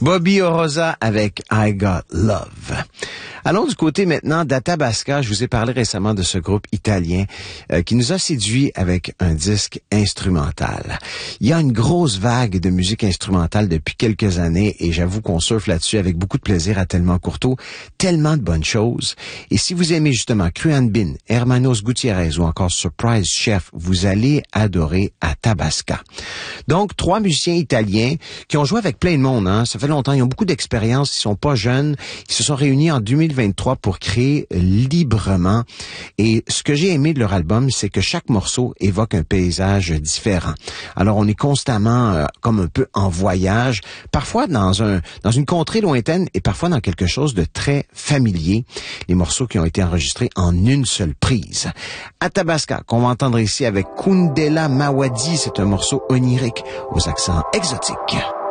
Bobby Oroza avec I Got Love. Allons du côté maintenant d'Athabasca. Je vous ai parlé récemment de ce groupe italien qui nous a séduits avec un disque instrumental. Il y a une grosse vague de musique instrumentale depuis quelques années et j'avoue qu'on surfe là-dessus avec beaucoup de plaisir à Tellement Courteau. Tellement de bonnes choses. Et si vous aimez justement Cruan Bin, Hermanos Gutiérrez ou encore Surprise Chef, vous allez adorer Athabasca. Donc, 3 musiciens italiens qui ont joué avec plein de monde. Ça fait longtemps, ils ont beaucoup d'expérience, ils sont pas jeunes. Ils se sont réunis en 2023 pour créer librement. Et ce que j'ai aimé de leur album, c'est que chaque morceau évoque un paysage différent. Alors, on est constamment comme un peu en voyage, parfois dans une contrée lointaine et parfois dans quelque chose de très familier. Les morceaux qui ont été enregistrés en une seule prise. Athabasca, qu'on va entendre ici avec Kundela Mawadi, c'est un morceau onirique aux accents exotiques.